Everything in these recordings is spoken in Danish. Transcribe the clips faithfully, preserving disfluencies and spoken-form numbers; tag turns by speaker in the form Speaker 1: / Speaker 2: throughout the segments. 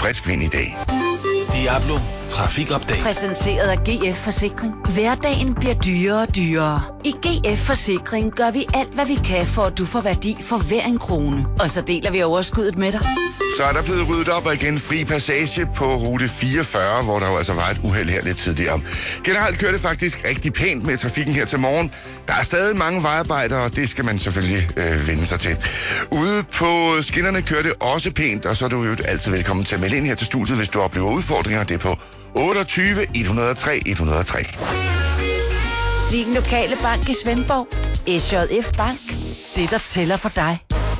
Speaker 1: frisk vind i dag.
Speaker 2: Diablo Trafikupdate.
Speaker 3: Præsenteret af G F Forsikring. Hverdagen bliver dyrere og dyrere. I G F Forsikring gør vi alt, hvad vi kan, for at du får værdi for hver en krone. Og så deler vi overskuddet med dig.
Speaker 1: Så er der blevet ryddet op og igen fri passage på rute fireogfyrre, hvor der jo altså var et uheld her lidt tidligere. Generelt kører det faktisk rigtig pænt med trafikken her til morgen. Der er stadig mange vejarbejder, og det skal man selvfølgelig øh, vende sig til. Ude på skinnerne kører det også pænt, og så er du jo altid velkommen til at melde ind her til studiet, hvis du oplever udfordringer. Det er på otteogtyve et hundrede og tre et hundrede og tre.
Speaker 3: Din lokale bank i Svendborg. S J F Bank. Det, der tæller for dig.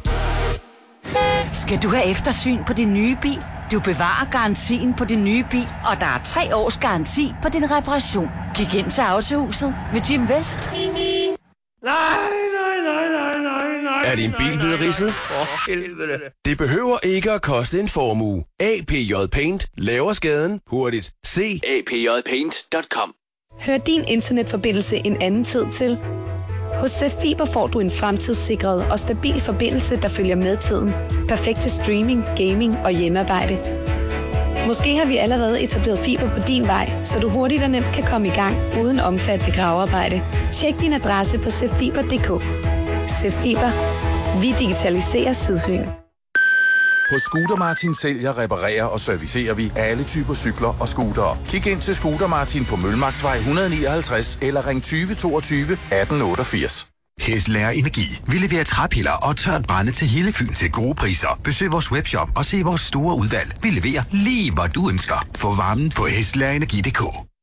Speaker 3: Skal du have eftersyn på din nye bil? Du bevarer garantien på din nye bil, og der er tre års garanti på din reparation. Kig ind til Autohuset med Jim West.
Speaker 4: Nej, nej, nej, nej, nej, nej.
Speaker 5: Er din bil blevet ridset?
Speaker 4: For helvede.
Speaker 5: Det behøver ikke at koste en formue. A P J Paint laver skaden hurtigt. Se a p j paint punktum com.
Speaker 6: Hør din internetforbindelse en anden tid til. Hos Zepfiber får du en fremtidssikret og stabil forbindelse, der følger med tiden. Perfekt til streaming, gaming og hjemmearbejde. Måske har vi allerede etableret fiber på din vej, så du hurtigt og nemt kan komme i gang uden omfattende gravearbejde. Tjek din adresse på zepfiber punktum d k. Zepfiber. Vi digitaliserer Sydsyn.
Speaker 7: Hos Scooter Martin sælger, reparerer og servicerer vi alle typer cykler og scootere. Kig ind til Scooter Martin på Mølmarksvej et hundrede nioghalvtreds eller ring tyve toogtyve atten otteogfirs.
Speaker 8: Hestlager Energi. Vi leverer træpiller og tørt brænde til hele Fyn til gode priser. Besøg vores webshop og se vores store udvalg. Vi leverer lige, hvor du ønsker. Få varmen på hestlagerenergi punktum d k.